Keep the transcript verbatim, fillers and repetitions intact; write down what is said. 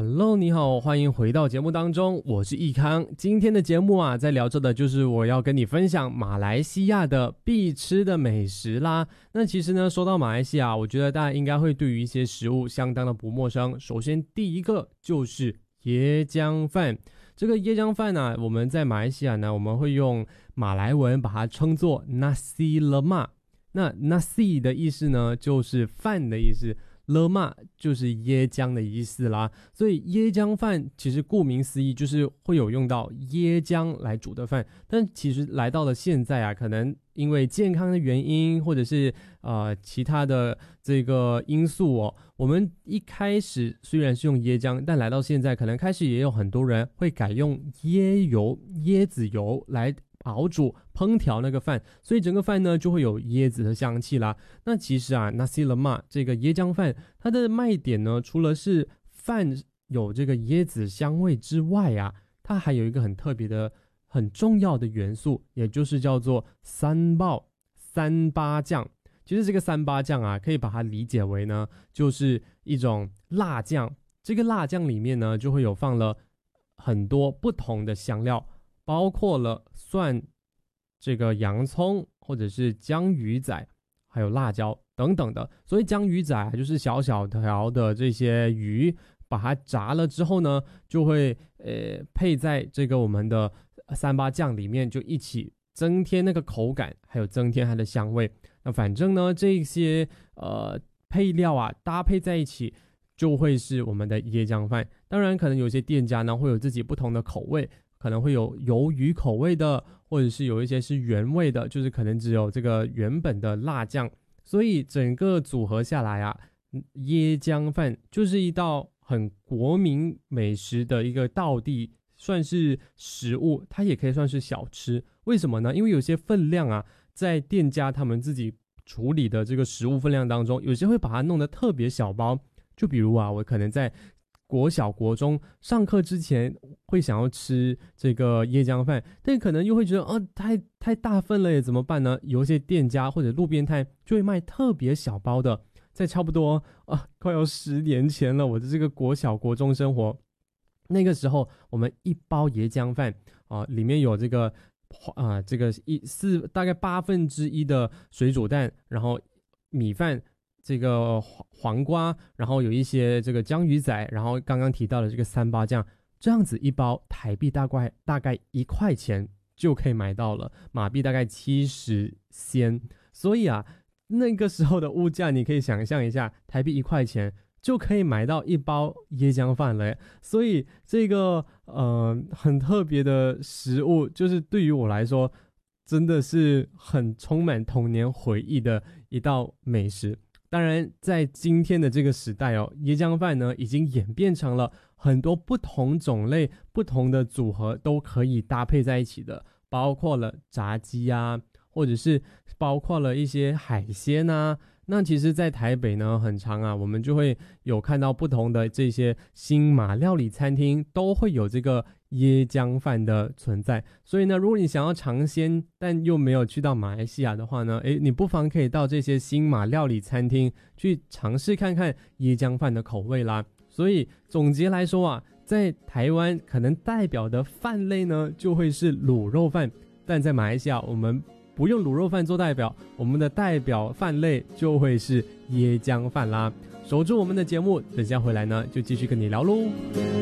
Hello， 你好，欢迎回到节目当中，我是易康。今天的节目啊，在聊着的就是我要跟你分享马来西亚的必吃的美食啦。那其实呢，说到马来西亚，我觉得大家应该会对于一些食物相当的不陌生。首先，第一个就是椰浆饭。这个椰浆饭呢，我们在马来西亚呢，我们会用马来文把它称作 nasi lemak。那 nasi 的意思呢，就是饭的意思。勒玛就是椰浆的意思啦，所以椰浆饭其实顾名思义就是会有用到椰浆来煮的饭。但其实来到了现在啊，可能因为健康的原因，或者是呃其他的这个因素哦，我们一开始虽然是用椰浆，但来到现在可能开始也有很多人会改用椰油、椰子油来熬煮烹调那个饭，所以整个饭呢就会有椰子的香气啦。那其实啊 nasi lemak 这个椰浆饭，它的卖点呢，除了是饭有这个椰子香味之外啊，它还有一个很特别的很重要的元素，也就是叫做三爆三八酱。其实这个三八酱啊，可以把它理解为呢，就是一种辣酱。这个辣酱里面呢，就会有放了很多不同的香料，包括了蒜、这个洋葱，或者是江鱼仔，还有辣椒等等的。所以江鱼仔就是小小条的这些鱼，把它炸了之后呢，就会呃配在这个我们的三八酱里面，就一起增添那个口感，还有增添它的香味。那反正呢，这些呃配料啊搭配在一起，就会是我们的椰浆饭。当然，可能有些店家呢会有自己不同的口味。可能会有鱿鱼口味的，或者是有一些是原味的，就是可能只有这个原本的辣酱。所以整个组合下来啊，椰浆饭就是一道很国民美食的一个道地，算是食物，它也可以算是小吃。为什么呢？因为有些分量啊，在店家他们自己处理的这个食物分量当中，有些会把它弄得特别小包。就比如啊，我可能在国小国中上课之前会想要吃这个椰浆饭，但可能又会觉得哦，太太大份了耶，怎么办呢？有一些店家或者路边摊就会卖特别小包的。在差不多啊快要十年前了，我的这个国小国中生活，那个时候我们一包椰浆饭啊，里面有这个啊这个一四大概八分之一的水煮蛋，然后米饭。这个黄瓜，然后有一些这个江鱼仔，然后刚刚提到的这个三八酱，这样子一包台币大概大概一块钱就可以买到了，马币大概七十仙。所以啊，那个时候的物价你可以想象一下，台币一块钱就可以买到一包椰浆饭了耶。所以这个呃很特别的食物，就是对于我来说真的是很充满童年回忆的一道美食。当然在今天的这个时代哦，椰浆饭呢已经演变成了很多不同种类不同的组合都可以搭配在一起的，包括了炸鸡啊，或者是包括了一些海鲜啊。那其实在台北呢很常啊，我们就会有看到不同的这些新马料理餐厅都会有这个椰浆饭的存在。所以呢，如果你想要尝鲜但又没有去到马来西亚的话呢，诶，你不妨可以到这些新马料理餐厅去尝试看看椰浆饭的口味啦。所以总结来说啊，在台湾可能代表的饭类呢就会是卤肉饭，但在马来西亚我们不用卤肉饭做代表，我们的代表饭类就会是椰浆饭啦。守住我们的节目，等下回来呢就继续跟你聊喽。